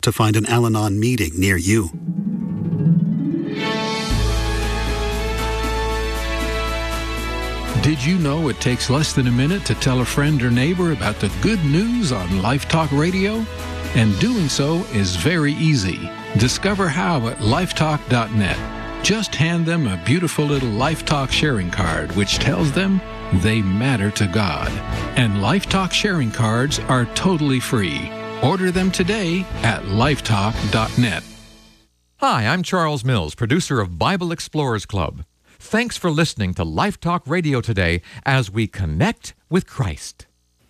to find an Al-Anon meeting near you. Did you know it takes less than a minute to tell a friend or neighbor about the good news on Life Talk Radio? And doing so is very easy. Discover how at lifetalk.net. Just hand them a beautiful little Life Talk sharing card, which tells them they matter to God. And Life Talk sharing cards are totally free. Order them today at lifetalk.net. Hi, I'm Charles Mills, producer of Bible Explorers Club. Thanks for listening to Life Talk Radio today as we connect with Christ.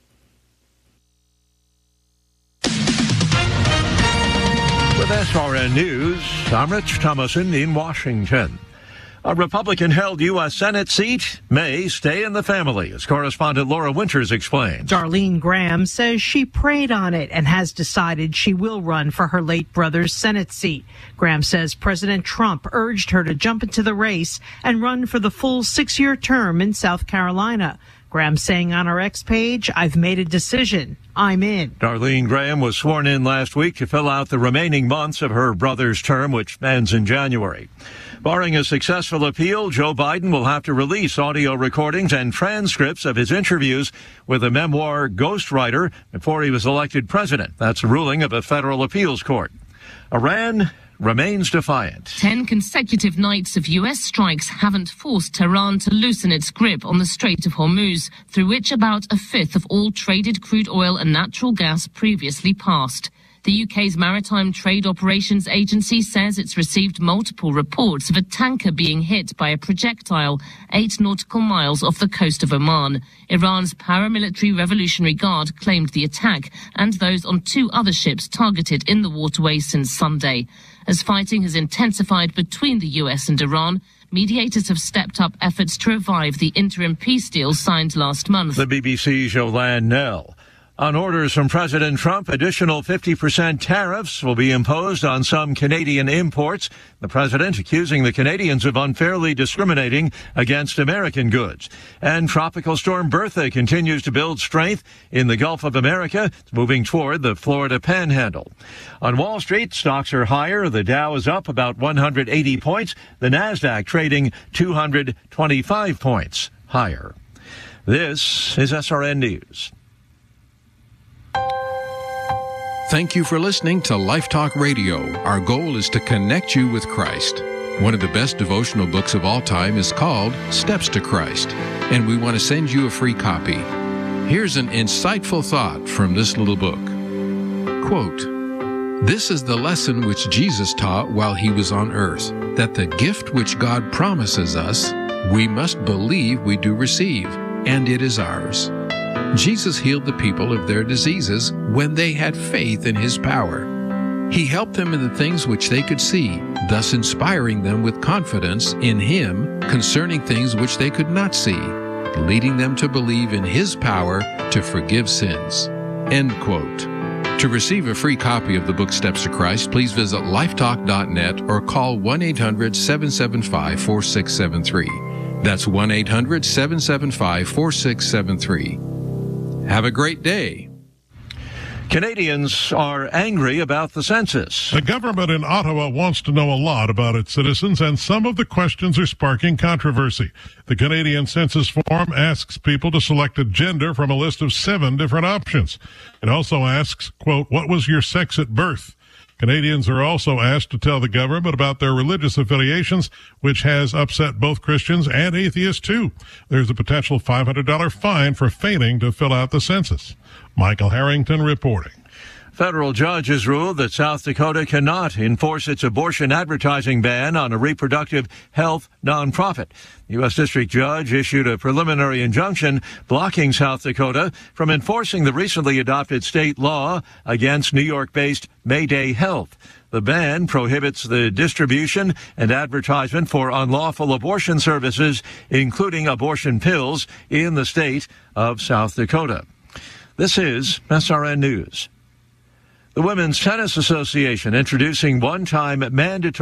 With SRN News, I'm Rich Thomason in Washington. A Republican-held U.S. Senate seat may stay in the family, as correspondent Laura Winters explains. Darlene Graham says she prayed on it and has decided she will run for her late brother's Senate seat. Graham says President Trump urged her to jump into the race and run for the full 6-year term in South Carolina. Graham saying on her X page, "I've made a decision. I'm in." Darlene Graham was sworn in last week to fill out the remaining months of her brother's term, which ends in January. Barring a successful appeal, Joe Biden will have to release audio recordings and transcripts of his interviews with a memoir ghostwriter before he was elected president. That's a ruling of a federal appeals court. Iran remains defiant. 10 consecutive nights of U.S. strikes haven't forced Tehran to loosen its grip on the Strait of Hormuz, through which about a fifth of all traded crude oil and natural gas previously passed. The UK's Maritime Trade Operations Agency says it's received multiple reports of a tanker being hit by a projectile 8 nautical miles off the coast of Oman. Iran's paramilitary Revolutionary Guard claimed the attack and those on 2 other ships targeted in the waterway since Sunday. As fighting has intensified between the US and Iran, mediators have stepped up efforts to revive the interim peace deal signed last month. The BBC's Yolande Knell. On orders from President Trump, additional 50% tariffs will be imposed on some Canadian imports. The president accusing the Canadians of unfairly discriminating against American goods. And Tropical Storm Bertha continues to build strength in the Gulf of America. It's moving toward the Florida Panhandle. On Wall Street, stocks are higher. The Dow is up about 180 points. The Nasdaq trading 225 points higher. This is SRN News. Thank you for listening to Life Talk Radio. Our goal is to connect you with Christ. One of the best devotional books of all time is called Steps to Christ, and we want to send you a free copy. Here's an insightful thought from this little book. Quote, "This is the lesson which Jesus taught while he was on earth, that the gift which God promises us, we must believe we do receive, and it is ours. Jesus healed the people of their diseases when they had faith in his power. He helped them in the things which they could see, thus inspiring them with confidence in him concerning things which they could not see, leading them to believe in his power to forgive sins." End quote. To receive a free copy of the book Steps to Christ, please visit lifetalk.net or call 1-800-775-4673. That's 1-800-775-4673. Have a great day. Canadians are angry about the census. The government in Ottawa wants to know a lot about its citizens, and some of the questions are sparking controversy. The Canadian Census Form asks people to select a gender from a list of 7 different options. It also asks, quote, "What was your sex at birth?" Canadians are also asked to tell the government about their religious affiliations, which has upset both Christians and atheists, too. There's a potential $500 fine for failing to fill out the census. Michael Harrington reporting. Federal judge has ruled that South Dakota cannot enforce its abortion advertising ban on a reproductive health nonprofit. The U.S. District Judge issued a preliminary injunction blocking South Dakota from enforcing the recently adopted state law against New York-based Mayday Health. The ban prohibits the distribution and advertisement for unlawful abortion services, including abortion pills, in the state of South Dakota. This is SRN News. The Women's Tennis Association introducing one-time mandatory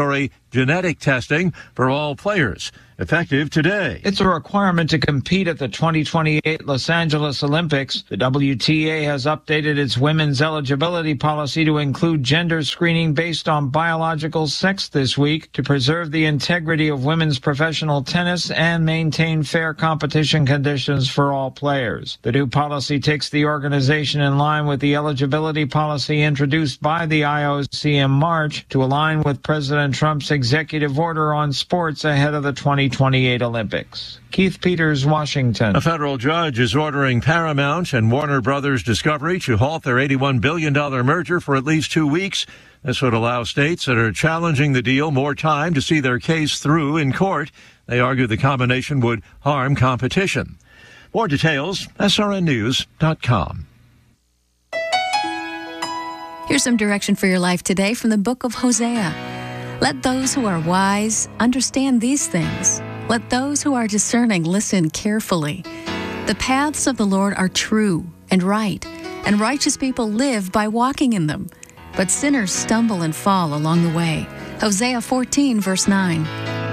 genetic testing for all players, effective today. It's a requirement to compete at the 2028 Los Angeles Olympics. The WTA has updated its women's eligibility policy to include gender screening based on biological sex this week to preserve the integrity of women's professional tennis and maintain fair competition conditions for all players. The new policy takes the organization in line with the eligibility policy introduced by the IOC in March to align with President Trump's executive order on sports ahead of the 2028 Olympics. Keith Peters, Washington. A federal judge is ordering Paramount and Warner Brothers Discovery to halt their $81 billion merger for at least 2 weeks. This would allow states that are challenging the deal more time to see their case through in court. They argue the combination would harm competition. More details, srnnews.com. Here's some direction for your life today from the book of Hosea. Let those who are wise understand these things. Let those who are discerning listen carefully. The paths of the Lord are true and right, and righteous people live by walking in them. But sinners stumble and fall along the way. Hosea 14, verse 9.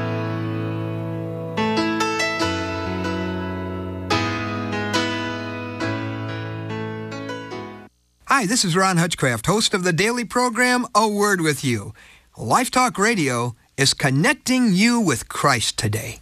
Hi, this is Ron Hutchcraft, host of the daily program, A Word With You. Life Talk Radio is connecting you with Christ today.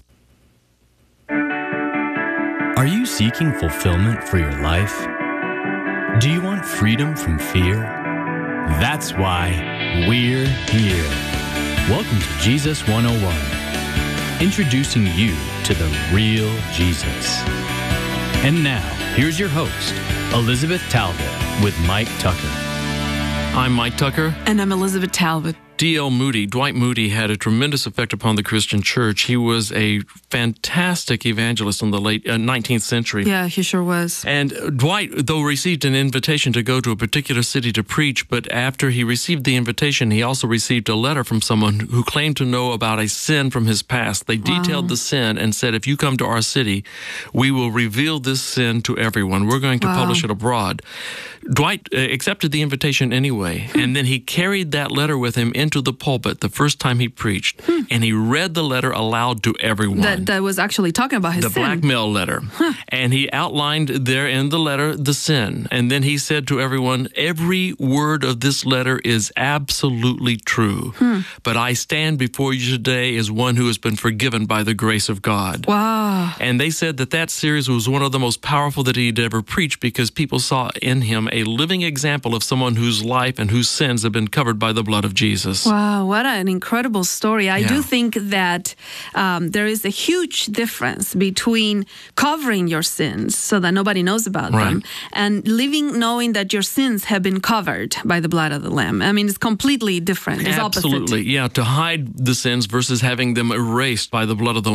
Are you seeking fulfillment for your life? Do you want freedom from fear? That's why we're here. Welcome to Jesus 101, introducing you to the real Jesus. And now, here's your host, Elizabeth Talbot, with Mike Tucker. I'm Mike Tucker. And I'm Elizabeth Talbot. D.L. Moody, Dwight Moody, had a tremendous effect upon the Christian church. He was a fantastic evangelist in the late 19th century. Yeah, he sure was. And Dwight, though, received an invitation to go to a particular city to preach, but after he received the invitation, he also received a letter from someone who claimed to know about a sin from his past. They detailed the sin and said, if you come to our city, we will reveal this sin to everyone. We're going to publish it abroad. Dwight accepted the invitation anyway, and then he carried that letter with him into the pulpit the first time he preached, and he read the letter aloud to everyone. That was actually talking about his sin. The blackmail letter. And he outlined there in the letter the sin. And then he said to everyone, every word of this letter is absolutely true. But I stand before you today as one who has been forgiven by the grace of God. Wow. And they said that series was one of the most powerful that he'd ever preached because people saw in him a living example of someone whose life and whose sins have been covered by the blood of Jesus. Wow, what an incredible story. I do think that there is a huge difference between covering your sins so that nobody knows about them and living knowing that your sins have been covered by the blood of the Lamb. I mean, it's completely different. It's Absolutely. opposite. Yeah, to hide the sins versus having them erased by the blood of the